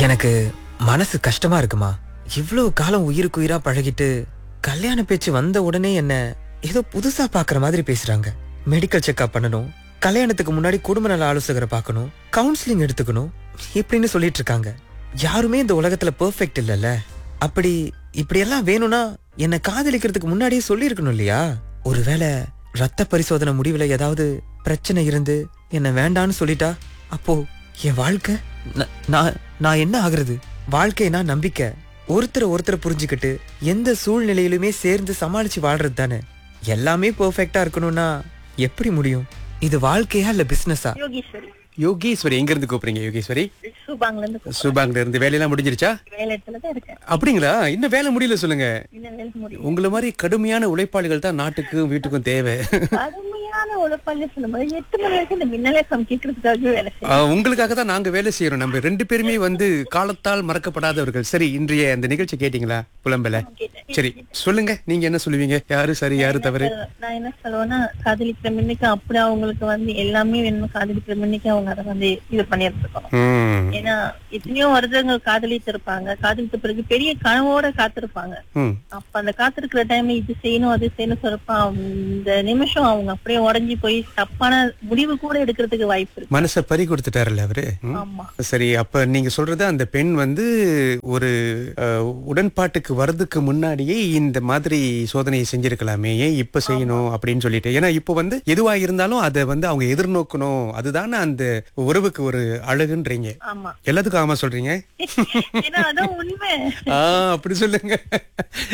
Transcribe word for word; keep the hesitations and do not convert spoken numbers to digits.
எனக்கு மனசு கஷ்டமா இருக்குமா. இவ்வளவு காலம் உயிருக்கு உயிரா பழகிட்டு கல்யாண பேச்சு வந்த உடனே என்ன ஏதோ புதுசா பாக்குற மாதிரி பேசுறாங்க. மெடிக்கல் செக்அப் பண்ணணும், கல்யாணத்துக்கு முன்னாடி குடும்ப நல ஆலோசகரை பார்க்கணும், கவுன்சிலிங் எடுத்துக்கணும் இப்படின்னு சொல்லிட்டு இருக்காங்க. யாருமே இந்த உலகத்துல பெர்ஃபெக்ட் இல்லல்ல. அப்படி இப்படி எல்லாம் வேணும்னா என்ன காதலிக்கிறதுக்கு முன்னாடியே சொல்லி இருக்கணும் இல்லையா? ஒருவேளை ரத்த பரிசோதனை முடிவுல ஏதாவது பிரச்சனை இருந்து என்ன வேண்டான்னு சொல்லிட்டா அப்போ என் வாழ்க்கை ந- நான் நான் என்ன ஆகுறது? வாழ்க்கைனா நம்பிக்கை, ஒருத்தரை ஒருத்தரை புரிஞ்சுக்கிட்டு எந்த சூழ்நிலையிலுமே சேர்ந்து சமாளிச்சு வாழ்றது தானே. எல்லாமே பெர்ஃபெக்ட்டா இருக்கணும்னா எப்படி முடியும்? இது வாழ்க்கையா இல்ல பிசினஸா? யோகீஸ்வரி யோகேஸ்வரி எங்க இருந்து கூப்பிடுறீங்க? யோகேஸ்வரி சூபாங்ல இருந்து கூப்பிடுறேன். சுபாங்ல இருந்து. வேலையெல்லாம் முடிஞ்சிருச்சா? வேலை இடத்துல தான் இருக்கேன். அப்படிங்களா? இன்னும் வேலை முடியல சொல்லுங்க. இன்னும் வேலை முடியும். உங்களை மாதிரி கடுமையான உழைப்பாளிகள் தான் நாட்டுக்கும் வீட்டுக்கும் தேவை. கடுமையான உழைப்பாளி சொல்லும்போது எட்டு மணி வரைக்கும் இந்த மின்னலே கேட்கறதுக்காகவே வேலை செய்யும். ஆஹ், உங்களுக்காக தான் நாங்க வேலை செய்யறோம். நம்ம ரெண்டு பேருமே வந்து காலத்தால் மறக்கப்படாதவர்கள். சரி, இன்றைய அந்த நிகழ்ச்சி கேட்டீங்களா? புலம்பல. சரி, சொல்லுங்க, நீங்க என்ன சொல்லுவீங்க? யாரு சரி யாரு தவறு? நான் என்ன சொல்லுவேன்னா, காதலிக்கிற மின்னுக்கு அப்படி அவங்களுக்கு வந்து எல்லாமே வேணும். காதலிக்கிற மின்னுக்கு அவங்க அதை வந்து இது பண்ணிட்டு இருக்கணும். ம், ஏன்னா எத்தனையோ வருடங்கள் காதலித்து இருப்பாங்க. காதலித்த பிறகு பெரிய கனவோட காத்திருப்பாங்க. ம். அப்ப அந்த காத்திருக்கிற டைம்ல இது செய்யணும் அது செய்யணும் சொல்றப்ப அந்த நிமிஷம் அவங்க அப்படியே உடைஞ்சு போய் தப்பான முடிவு கூட எடுக்கிறதுக்கு வாய்ப்பு இருக்கு. மனச பறி கொடுத்துட்டாருல்ல அவரு. ம். ஆமா. சரி, அப்ப நீங்க சொல்றது அந்த பெண் வந்து ஒரு அஹ், உடன்பாட்டுக்கு வர்றதுக்கு முன்னாடியே இந்த மாதிரி சோதனையை செஞ்சிருக்கலாமே, ஏன் இப்ப செய்யணும் அப்படின்னு சொல்லிட்டு. ஏன்னா இப்போ வந்து எதுவா இருந்தாலும் அதை வந்து அவங்க எதிர்நோக்கணும். அதுதானே அந்த உறவுக்கு ஒரு அழகுன்றீங்க. ஆமா. எல்லாத்துக்கும் ஆமா சொல்றீங்க. ஏன்னா அதான் உண்மை. ஆஹ் அப்படி சொல்லுங்க.